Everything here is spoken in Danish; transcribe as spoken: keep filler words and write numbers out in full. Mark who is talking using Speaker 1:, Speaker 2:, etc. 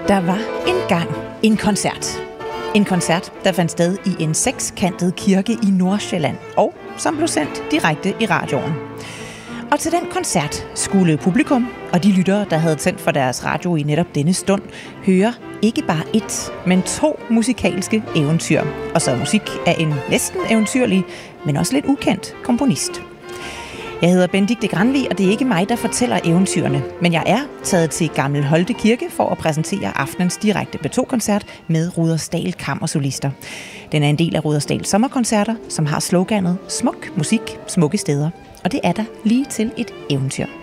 Speaker 1: Der var engang en koncert. En koncert, der fandt sted i en sekskantet kirke i Nordsjælland, og som blev sendt direkte i radioen. Og til den koncert skulle publikum og de lyttere, der havde tændt for deres radio i netop denne stund, høre ikke bare ét, men to musikalske eventyr. Og så musik af en næsten eventyrlig, men også lidt ukendt komponist. Jeg hedder Benedikte Granli, og det er ikke mig, der fortæller eventyrene, men jeg er taget til Gammel Holte Kirke for at præsentere aftenens direkte P to-koncert med Rudersdal Kammersolister. Den er en del af Rudersdal Sommerkoncerter, som har sloganet Smuk musik, smukke steder. Og det er der lige til et eventyr.